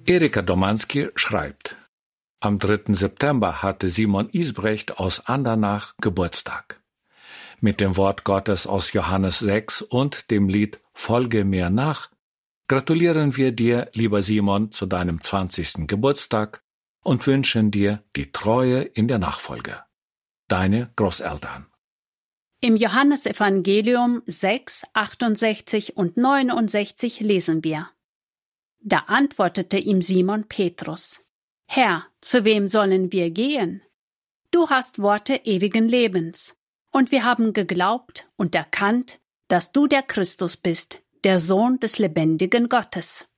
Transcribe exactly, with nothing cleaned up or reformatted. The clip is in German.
Erika Domanski schreibt: Am dritten September hatte Simon Isbrecht aus Andernach Geburtstag. Mit dem Wort Gottes aus Johannes sechs und dem Lied Folge mir nach gratulieren wir dir, lieber Simon, zu deinem zwanzigsten Geburtstag und wünschen dir die Treue in der Nachfolge. Deine Großeltern. Im Johannesevangelium sechs, achtundsechzig und neunundsechzig lesen wir: Da antwortete ihm Simon Petrus: Herr, zu wem sollen wir gehen? Du hast Worte ewigen Lebens, und wir haben geglaubt und erkannt, dass du der Christus bist, der Sohn des lebendigen Gottes.